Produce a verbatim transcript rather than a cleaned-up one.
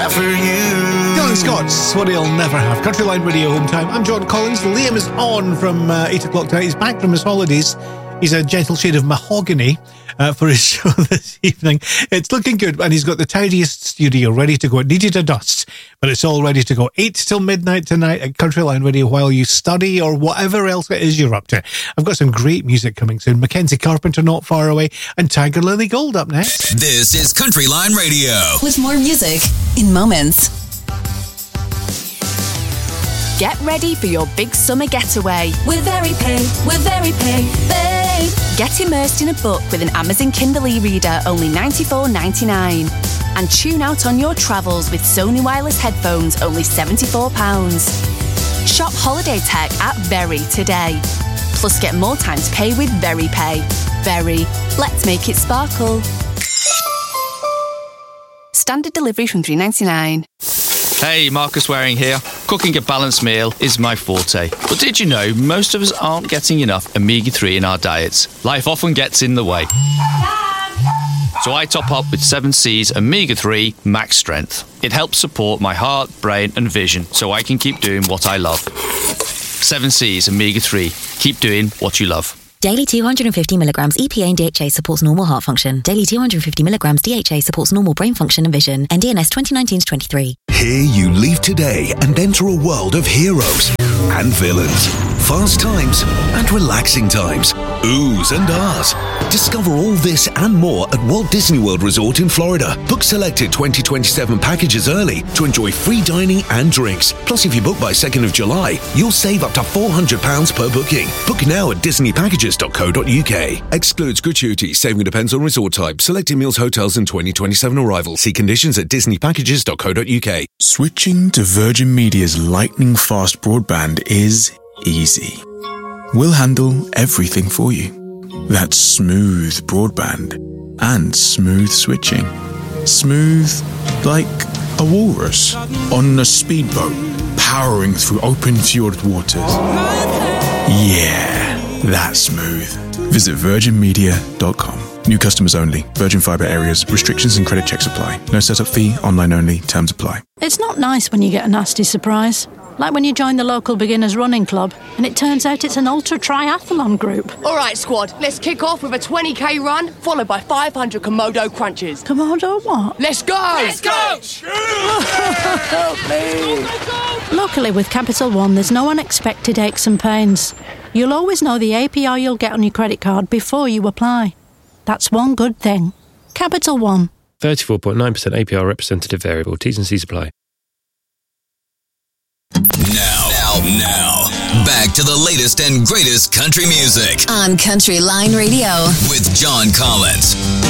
For you. Dylan Scott's What He'll Never Have. Country Line Radio Home Time. I'm John Collins. Liam is on from uh, eight o'clock tonight. He's back from his holidays. He's a gentle shade of mahogany uh, for his show this evening. It's looking good, and he's got the tidiest studio ready to go. It needed a dust, but it's all ready to go. eight till midnight tonight at Country Line Radio while you study or whatever else it is you're up to. I've got some great music coming soon. Mackenzie Carpenter not far away, and Tiger Lily Gold up next. This is Country Line Radio. With more music in moments. Get ready for your big summer getaway. With VeryPay, with VeryPay, babe. Get immersed in a book with an Amazon Kindle e-reader, only ninety-four ninety-nine. And tune out on your travels with Sony wireless headphones, only seventy-four pounds. Shop holiday tech at Very today. Plus get more time to pay with VeryPay. Very. Let's make it sparkle. Standard delivery from three ninety-nine. Hey, Marcus Waring here. Cooking a balanced meal is my forte. But did you know most of us aren't getting enough omega three in our diets? Life often gets in the way. So I top up with seven C's Omega three Max Strength. It helps support my heart, brain and vision so I can keep doing what I love. seven C's Omega three. Keep doing what you love. Daily two hundred fifty milligrams E P A and D H A supports normal heart function. Daily two hundred fifty milligrams D H A supports normal brain function and vision. N D N S twenty nineteen to twenty-three. Here you leave today and enter a world of heroes and villains, fast times and relaxing times, oohs and ahs. Discover all this and more at Walt Disney World Resort in Florida. Book selected twenty twenty-seven packages early to enjoy free dining and drinks. Plus, if you book by second of July, you'll save up to four hundred pounds per booking. Book now at disney packages dot co dot uk. Excludes gratuity. Saving depends on resort type. Selected meals, hotels and twenty twenty-seven arrival. See conditions at disney packages dot co dot uk. Switching to Virgin Media's lightning-fast broadband is easy. We'll handle everything for you. That's smooth broadband and smooth switching. Smooth like a walrus on a speedboat powering through open fjord waters. Yeah, that's smooth. Visit virgin media dot com. New customers only. Virgin Fibre areas. Restrictions and credit checks apply. No setup fee. Online only. Terms apply. It's not nice when you get a nasty surprise. Like when you join the local beginners running club and it turns out it's an ultra triathlon group. All right, squad, let's kick off with a twenty k run followed by five hundred Komodo crunches. Komodo what? Let's go! Let's go! Help me! Luckily with Capital One, there's no unexpected aches and pains. You'll always know the A P R you'll get on your credit card before you apply. That's one good thing. Capital One. thirty-four point nine percent A P R representative variable. T's and C's apply. Now, now, now, back to the latest and greatest country music on Country Line Radio with John Collins.